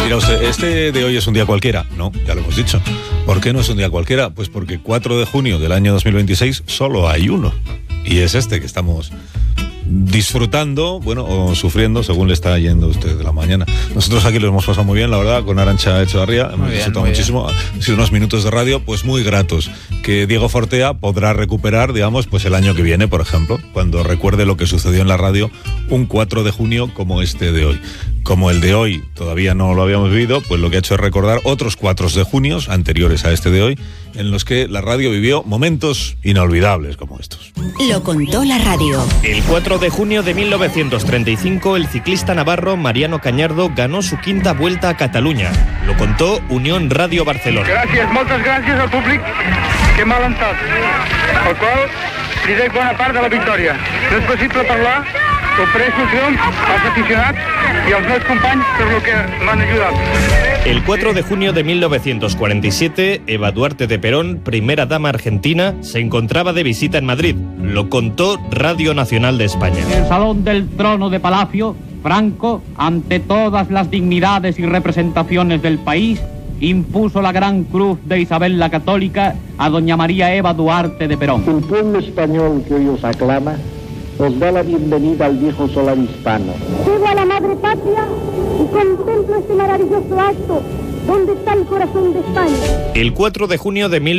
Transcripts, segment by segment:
Mira usted, este de hoy es un día cualquiera. No, ya lo hemos dicho. ¿Por qué no es un día cualquiera? Pues porque 4 de junio del año 2026 solo hay uno. Y es este que estamos disfrutando, bueno, o sufriendo, según le está yendo a usted de la mañana. Nosotros aquí lo hemos pasado muy bien, la verdad, con Arantxa Echevarría. Hemos disfrutado muchísimo. Han sido unos minutos de radio, pues muy gratos, que Diego Fortea podrá recuperar, digamos, pues el año que viene, por ejemplo, cuando recuerde lo que sucedió en la radio un 4 de junio como este de hoy. Como el de hoy todavía no lo habíamos vivido, pues lo que ha hecho es recordar otros 4 de junio anteriores a este de hoy, en los que la radio vivió momentos inolvidables como estos. Lo contó la radio. El 4 de junio de 1935, el ciclista navarro Mariano Cañardo ganó su 5ª Vuelta a Catalunya. Lo contó Unión Radio Barcelona. Gràcies, moltes gràcies al públic que m'ha alentat, al qual li dec bona part de la victòria. No és possible parlar, ofereixo el triomf als aficionats i als meus companys per lo que m'han ajudat. El 4 de junio de 1947, Eva Duarte de Perón, primera dama argentina, se encontraba de visita en Madrid. Lo contó Radio Nacional de España. En el Salón del Trono de Palacio, Franco, ante todas las dignidades y representaciones del país, impuso la gran cruz de Isabel la Católica a doña María Eva Duarte de Perón. El pueblo español que hoy os aclama os da la bienvenida al viejo solar hispano. Llego a la madre patria y contemplo este maravilloso acto donde está el corazón de España. El 4 de junio de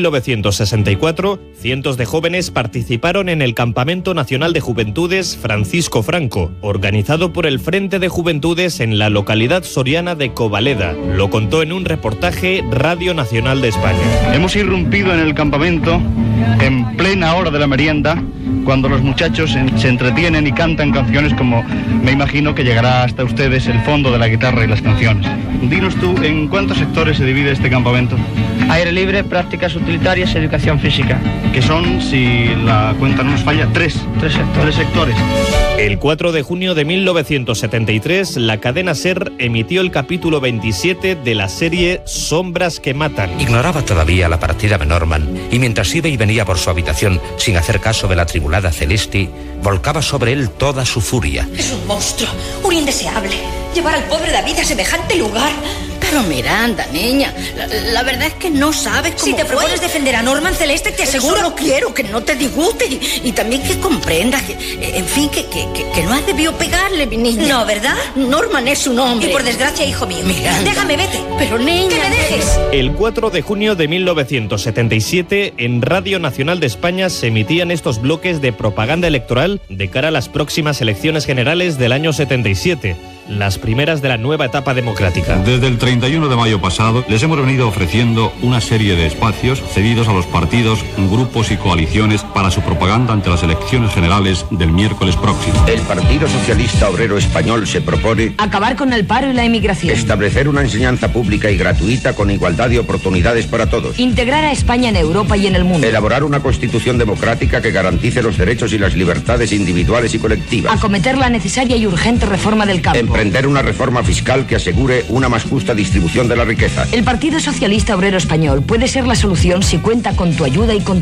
1964, cientos de jóvenes participaron en el Campamento Nacional de Juventudes Francisco Franco, organizado por el Frente de Juventudes en la localidad soriana de Covaleda. Lo contó en un reportaje Radio Nacional de España. Hemos irrumpido en el campamento en plena hora de la merienda, cuando los muchachos se entretienen y cantan canciones como me imagino que llegará hasta ustedes el fondo de la guitarra y las canciones. Dinos tú, ¿en cuántos sectores se divide este campamento? Aire libre, prácticas utilitarias y educación física. Que son, si la cuenta no nos falla, tres sectores. El 4 de junio de 1973, la cadena SER emitió el capítulo 27 de la serie Sombras que matan. Ignoraba todavía la partida de Norman y mientras iba y venía por su habitación sin hacer caso de la tribulada Celesti, volcaba sobre él toda su furia. Es un monstruo, un indeseable. Llevar al pobre David a semejante lugar. Pero Miranda, niña, la verdad es que no sabes cómo Si te propones defender a Norman, Celeste, te aseguro... Solo quiero que no te disguste y también que comprendas que, en fin, que no has debido pegarle, mi niña. No, ¿verdad? Norman es un hombre. Y por desgracia, hijo mío. Miranda. Déjame, vete. Pero niña... ¡Que me dejes! El 4 de junio de 1977, en Radio Nacional de España se emitían estos bloques de propaganda electoral de cara a las próximas elecciones generales del año 77. Las primeras de la nueva etapa democrática. Desde el 31 de mayo pasado les hemos venido ofreciendo una serie de espacios cedidos a los partidos, grupos y coaliciones para su propaganda ante las elecciones generales del miércoles próximo. El Partido Socialista Obrero Español se propone acabar con el paro y la emigración, establecer una enseñanza pública y gratuita con igualdad de oportunidades para todos, integrar a España en Europa y en el mundo, elaborar una constitución democrática que garantice los derechos y las libertades individuales y colectivas, acometer la necesaria y urgente reforma del campo, emprender una reforma fiscal que asegure una más justa distribución de la riqueza. El Partido Socialista Obrero Español puede ser la solución si cuenta con tu ayuda y con